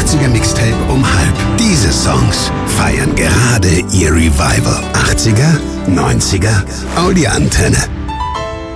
80er Mixtape um halb. Diese Songs feiern gerade ihr Revival. 80er, 90er, Audi Antenne.